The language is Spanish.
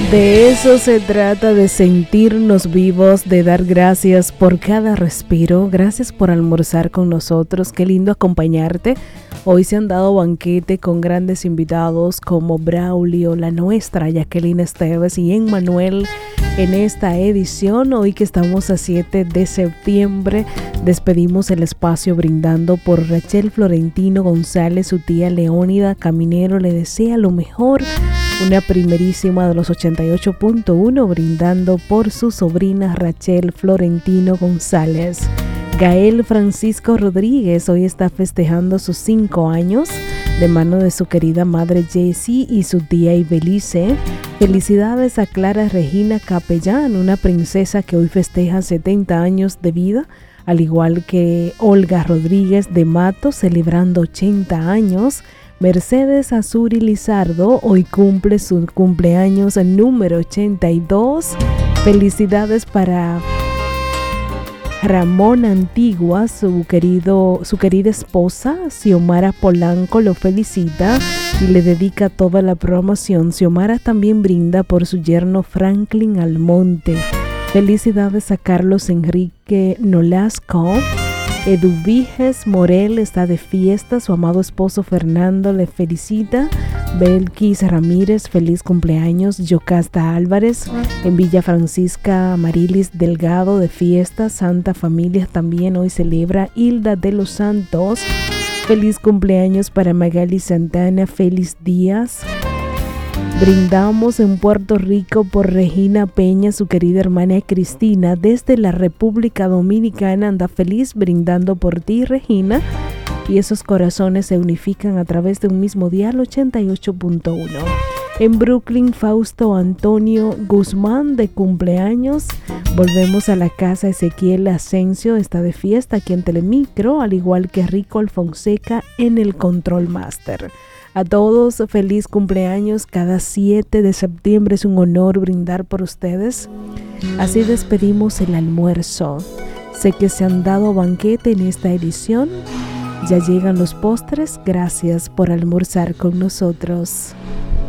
De eso se trata, de sentirnos vivos, de dar gracias por cada respiro. Gracias por almorzar con nosotros, qué lindo acompañarte. Hoy se han dado banquete con grandes invitados como Braulio, la nuestra Jacqueline Esteves y Emmanuel en esta edición. Hoy que estamos a 7 de septiembre, despedimos el espacio brindando por Rachel Florentino González, su tía Leónida Caminero le desea lo mejor. Una primerísima de los 88.1 brindando por su sobrina Rachel Florentino González. Gael Francisco Rodríguez hoy está festejando sus 5 años de mano de su querida madre Jessie y su tía Ibelice. Felicidades a Clara Regina Capellán, una princesa que hoy festeja 70 años de vida, al igual que Olga Rodríguez de Mato celebrando 80 años. Mercedes Azuri Lizardo hoy cumple su cumpleaños número 82. Felicidades para Ramón Antigua, su querida esposa Xiomara Polanco lo felicita y le dedica toda la promoción. Xiomara también brinda por su yerno Franklin Almonte. Felicidades a Carlos Enrique Nolasco. Eduviges Morel está de fiesta, su amado esposo Fernando le felicita. Belkis Ramírez, feliz cumpleaños. Yocasta Álvarez en Villa Francisca, Marilis Delgado de fiesta. Santa Familia también hoy celebra. Hilda de los Santos, feliz cumpleaños para Magali Santana, feliz días. Brindamos en Puerto Rico por Regina Peña, su querida hermana Cristina desde la República Dominicana anda feliz brindando por ti, Regina, y esos corazones se unifican a través de un mismo dial 88.1. En Brooklyn, Fausto Antonio Guzmán de cumpleaños. Volvemos a la casa. Ezequiel Asensio está de fiesta aquí en Telemicro, al igual que Rico Alfonseca en el Control Master. A todos, feliz cumpleaños. Cada 7 de septiembre es un honor brindar por ustedes. Así despedimos el almuerzo. Sé que se han dado banquete en esta edición. Ya llegan los postres. Gracias por almorzar con nosotros.